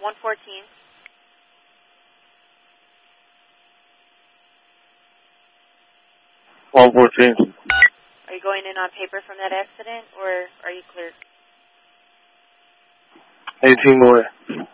114. 114. Are you going in on paper from that accident, or are you cleared? 18 more.